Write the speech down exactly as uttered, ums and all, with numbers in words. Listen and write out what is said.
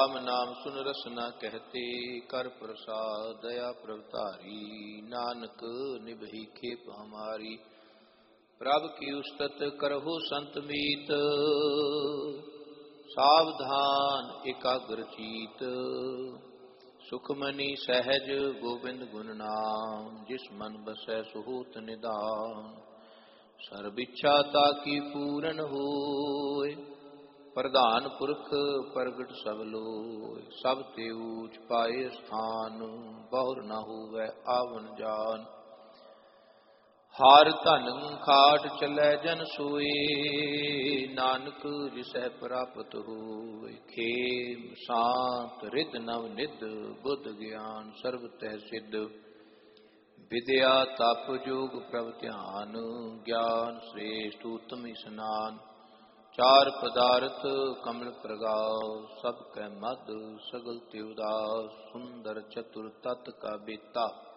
राम नाम सुन रसना कहते कर प्रसाद दया प्रभतारी नानक निभही खेप हमारी। प्रभ की उस्तत करहु संत मीत सावधान एकाग्र चीत। सुखमनी सहज गोविंद गुण नाम जिस मन बसै सुहूत निदान। सर्ब इच्छा ताकी पूरन होय प्रधान पुरख प्रगट सब लोय। सब ते ऊच पाए स्थान बहुर न होवै आवन जान। हार धन खाट चलै जन सोए नानक जिसै प्राप्त होय। खेम शांत रिद नव निध बुद्ध ज्ञान सर्व तह सिद्ध। विद्या तप जोग प्रभ ध्यान ज्ञान श्रेष्ठ उत्तम स्नान। चार पदार्थ कमल प्रगास सब कै मद सगल त्योदास। सुंदर चतुर तत् का बेता